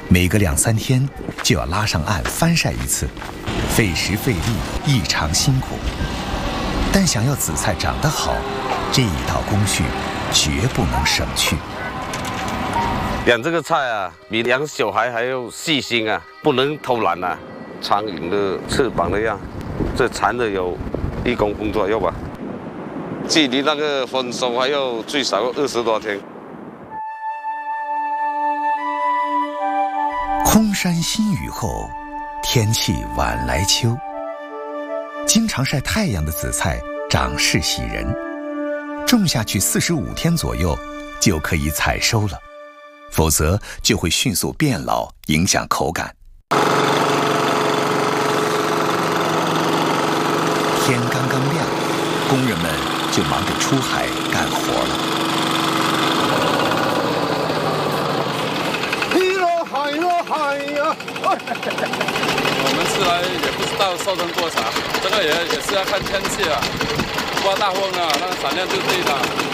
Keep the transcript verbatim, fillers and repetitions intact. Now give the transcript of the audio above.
每隔两三天就要拉上岸翻晒一次，费时费力，异常辛苦。但想要紫菜长得好，这一道工序绝不能省去。 养这个菜啊，比养小孩还要细心啊，不能偷懒啊。苍蝇的翅膀那样，这缠的有一公分左右吧。距离那个丰收还要最少二十多天。 空山新雨后，天气晚来秋。经常晒太阳的紫菜长势喜人，种下去四十五天左右就可以采收了，否则就会迅速变老，影响口感。天刚刚亮，工人们就忙着出海干活了。 海呀海呀！ 我们是来也不知道收成多少，这个也也是要看天气啊，刮大风啊，那个产量就低了。